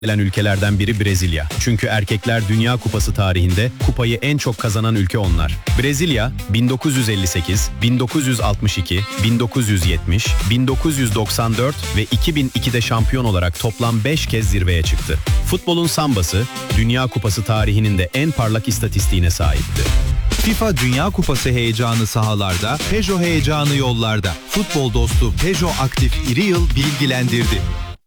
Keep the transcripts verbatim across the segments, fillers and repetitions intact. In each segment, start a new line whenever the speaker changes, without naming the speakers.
gelen ülkelerden biri Brezilya. Çünkü erkekler Dünya Kupası tarihinde kupayı en çok kazanan ülke onlar. Brezilya bin dokuz yüz elli sekiz, bin dokuz yüz altmış iki, bin dokuz yüz yetmiş, bin dokuz yüz doksan dört ve iki bin ikide şampiyon olarak toplam beş kez zirveye çıktı. Futbolun sambası, Dünya Kupası tarihinin de en parlak istatistiğine sahipti.
FIFA Dünya Kupası heyecanı sahalarda, Peugeot heyecanı yollarda. Futbol dostu Peugeot Aktif İri Yıl bilgilendirdi.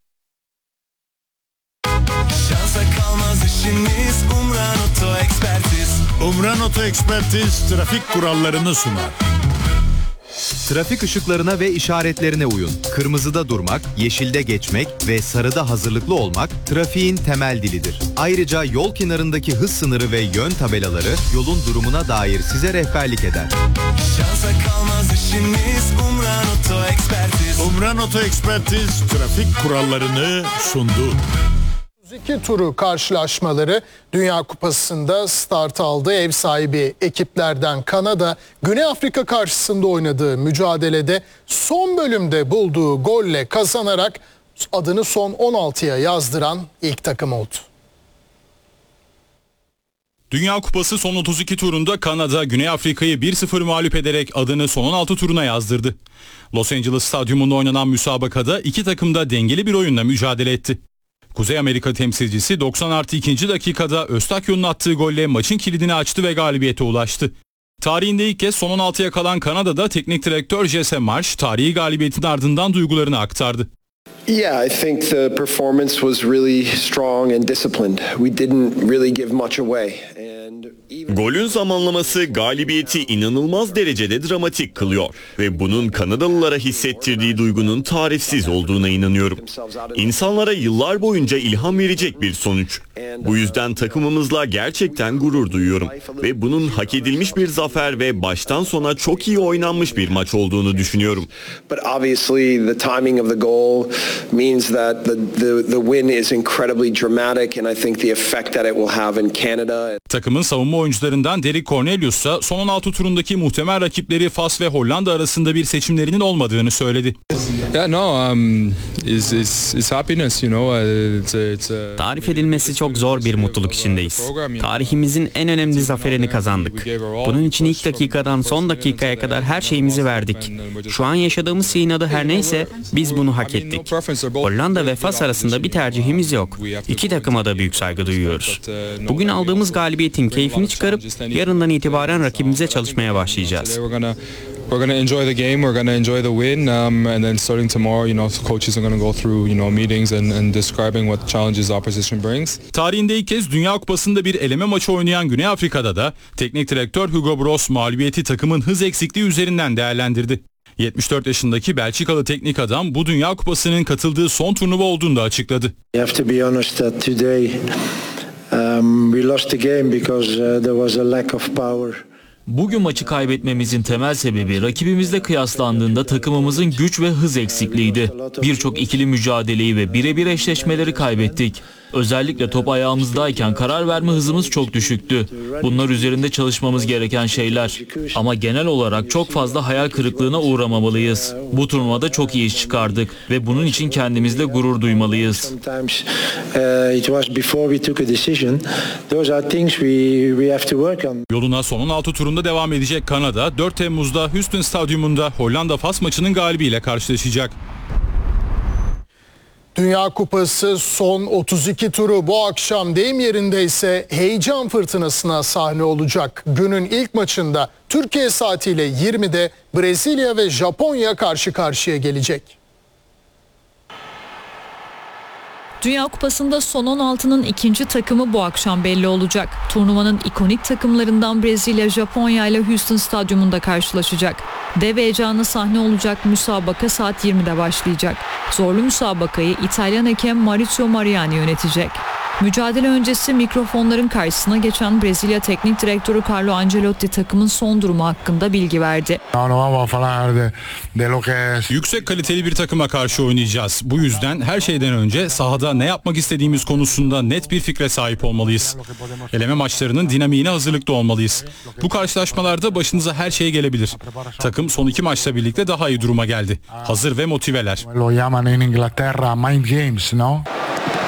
Şansa kalmaz işimiz, Umran Oto Ekspertiz.
Umran Oto Ekspertiz trafik kurallarını sunar.
Trafik ışıklarına ve işaretlerine uyun. Kırmızıda durmak, yeşilde geçmek ve sarıda hazırlıklı olmak trafiğin temel dilidir. Ayrıca yol kenarındaki hız sınırı ve yön tabelaları yolun durumuna dair size rehberlik eder.
Şansa kalmaz işimiz, Umran Oto Ekspertiz.
Umran Oto Ekspertiz trafik kurallarını sundu.
otuz iki turu karşılaşmaları Dünya Kupası'nda start aldı. Ev sahibi ekiplerden Kanada, Güney Afrika karşısında oynadığı mücadelede son bölümde bulduğu golle kazanarak adını son on altıya yazdıran ilk takım oldu.
Dünya Kupası son otuz iki turunda Kanada, Güney Afrika'yı bir sıfır mağlup ederek adını son on altı turuna yazdırdı. Los Angeles Stadyumunda oynanan müsabakada iki takım da dengeli bir oyunla mücadele etti. Kuzey Amerika temsilcisi doksan artı ikinci dakikada Östakyon'un attığı golle maçın kilidini açtı ve galibiyete ulaştı. Tarihinde ilk kez son on altıya kalan Kanada'da teknik direktör Jesse Marsh tarihi galibiyetin ardından duygularını aktardı.
Yeah, I think the performance was really strong and disciplined. We didn't really give much away. And even...
Golün zamanlaması galibiyeti inanılmaz derecede dramatik kılıyor ve bunun Kanadalılara hissettirdiği duygunun tarifsiz olduğuna inanıyorum. İnsanlara yıllar boyunca ilham verecek bir sonuç. Bu yüzden takımımızla gerçekten gurur duyuyorum ve bunun hak edilmiş bir zafer ve baştan sona çok iyi oynanmış bir maç olduğunu düşünüyorum.
But obviously the timing of the goal means that the the the win is incredibly dramatic and I think the effect that it will have in Canada.
Takımın savunma oyuncularından Derek Cornelius ise son on altı turundaki muhtemel rakipleri Fas ve Hollanda arasında bir seçimlerinin olmadığını söyledi.
Yeah, no, um, it's, it's, it's happiness, you know. It's, it's, uh,
Tarif edilmesi çok zor bir mutluluk içindeyiz. Tarihimizin en önemli zaferini kazandık. Bunun için ilk dakikadan son dakikaya kadar her şeyimizi verdik. Şu an yaşadığımız şeyin adı her neyse biz bunu hak ettik. Hollanda ve Fas arasında bir tercihimiz yok. İki takıma da büyük saygı duyuyoruz. Bugün aldığımız galibiyetin keyfini çıkarıp yarından itibaren rakibimize çalışmaya başlayacağız.
We're going to enjoy the game, we're going to enjoy the win, um, and then starting tomorrow, you know, coaches are going to go through, you know, meetings and, and describing what challenges the opposition brings.
Tarihinde ilk kez Dünya Kupası'nda bir eleme maçı oynayan Güney Afrika'da da teknik direktör Hugo Broos mağlubiyeti takımın hız eksikliği üzerinden değerlendirdi. yetmiş dört yaşındaki Belçikalı teknik adam bu Dünya Kupası'nın katıldığı son turnuva olduğunu da açıkladı.
You have to be honest that today um, we lost the game because uh, there was a lack of power.
Bugün maçı kaybetmemizin temel sebebi rakibimizle kıyaslandığında takımımızın güç ve hız eksikliğiydi. Birçok ikili mücadeleyi ve birebir eşleşmeleri kaybettik. Özellikle top ayağımızdayken karar verme hızımız çok düşüktü. Bunlar üzerinde çalışmamız gereken şeyler. Ama genel olarak çok fazla hayal kırıklığına uğramamalıyız. Bu turnuvada çok iyi iş çıkardık ve bunun için kendimizle gurur duymalıyız.
Yoluna son on altı turunda devam edecek Kanada, dört Temmuz'da Houston Stadyumunda Hollanda-Fas maçının galibiyle karşılaşacak.
Dünya Kupası son otuz iki turu bu akşam deyim yerindeyse heyecan fırtınasına sahne olacak. Günün ilk maçında Türkiye saatiyle yirmide Brezilya ve Japonya karşı karşıya gelecek.
Dünya Kupası'nda son on altının ikinci takımı bu akşam belli olacak. Turnuvanın ikonik takımlarından Brezilya, Japonya ile Houston Stadyumunda karşılaşacak. Dev heyecanlı sahne olacak müsabaka saat yirmide başlayacak. Zorlu müsabakayı İtalyan hakem Maurizio Mariani yönetecek. Mücadele öncesi mikrofonların karşısına geçen Brezilya Teknik Direktörü Carlo Ancelotti takımın son durumu hakkında bilgi verdi.
Yüksek kaliteli bir takıma karşı oynayacağız. Bu yüzden her şeyden önce sahada ne yapmak istediğimiz konusunda net bir fikre sahip olmalıyız. Eleme maçlarının dinamiğine hazırlıklı olmalıyız. Bu karşılaşmalarda başınıza her şey gelebilir. Takım son iki maçla birlikte daha iyi duruma geldi. Hazır ve motiveler.